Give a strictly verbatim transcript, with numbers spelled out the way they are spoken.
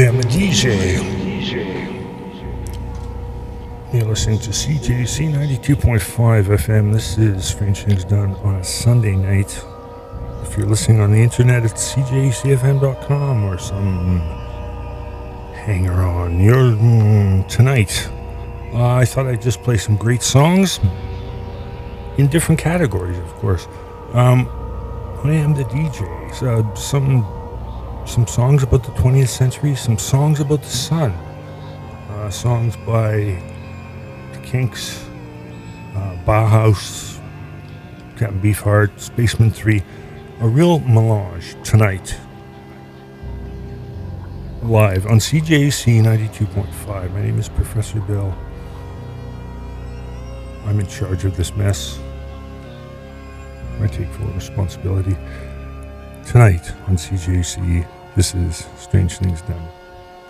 am a D J. You're listening to C J C ninety-two point five F M. This is Strange Things Done on a Sunday night. If you're listening on the internet, it's C J C F M dot com or some hanger on. You're mm, tonight. Uh, I thought I'd just play some great songs in different categories, of course. Um, I am the D J. So some some songs about the twentieth century, some songs about the sun, uh, songs by the Kinks, uh, Bauhaus, Captain Beefheart, Spaceman three. A real melange tonight, live on C J C ninety-two point five. My name is Professor Bill. I'm in charge of this mess. I take full responsibility. Tonight on C J C, this is Strange Things Done.